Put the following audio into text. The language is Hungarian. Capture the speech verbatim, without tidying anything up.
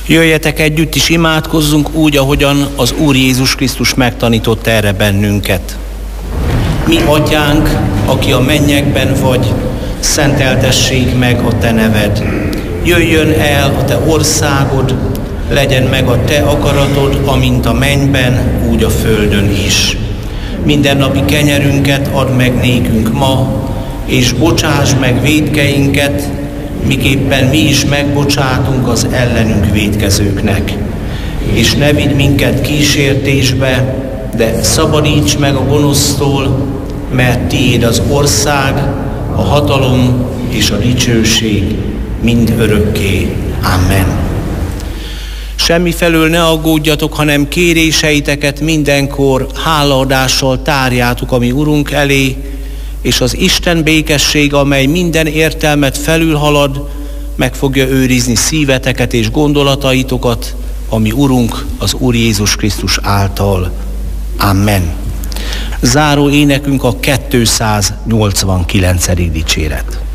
Jöjjetek együtt is imádkozzunk úgy, ahogyan az Úr Jézus Krisztus megtanított erre bennünket. Mi atyánk, aki a mennyekben vagy, szenteltessék meg a te neved. Jöjjön el a te országod, legyen meg a te akaratod, amint a mennyben, úgy a földön is. Mindennapi kenyerünket add meg nékünk ma, és bocsáss meg vétkeinket, miképpen mi is megbocsátunk az ellenünk vétkezőknek. És ne vigy minket kísértésbe, de szabadíts meg a gonosztól, mert tiéd az ország, a hatalom és a dicsőség mind örökké. Amen. Semmifelől ne aggódjatok, hanem kéréseiteket mindenkor hálaadással tárjátok a mi Urunk elé, és az Isten békesség, amely minden értelmet felülhalad, meg fogja őrizni szíveteket és gondolataitokat, a mi Urunk, az Úr Jézus Krisztus által. Amen. Záró énekünk a kétszáznyolcvankilencedik dicséret.